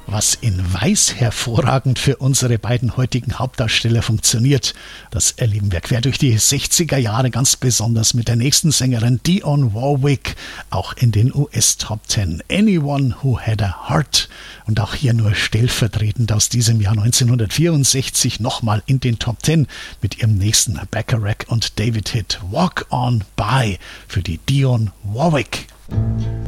Was in Weiß hervorragend für unsere beiden heutigen Hauptdarsteller funktioniert, das erleben wir quer durch die 60er Jahre, ganz besonders mit der nächsten Sängerin Dionne Warwick, auch in den US-Top 10. Anyone Who Had a Heart. Und auch hier nur stellvertretend aus diesem Jahr 1964 nochmal in den Top 10 mit ihrem nächsten Bacharach und David-Hit Walk On By für die Dionne Warwick.